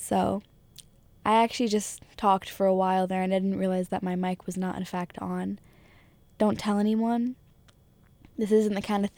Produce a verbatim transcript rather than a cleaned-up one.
So I actually just talked for a while there and I didn't realize that my mic was not in fact on. Don't tell anyone. This isn't the kind of